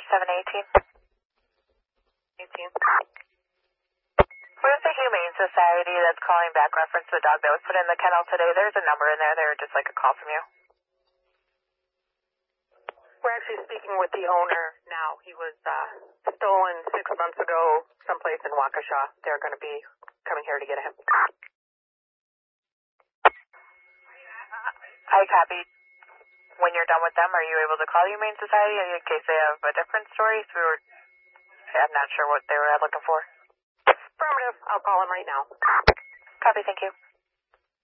718. 18. Where's the Humane Society that's calling back reference to the dog that was put in the kennel today? There's a number in there. They were just like a call from you. We're actually speaking with the owner now. He was stolen 6 months ago someplace in Waukesha. They're going to be coming here to get him. I copy. When you're done with them, are you able to call Humane Society in case they have a different story? I'm not sure what they were looking for. Affirmative. I'll call him right now. Copy, thank you.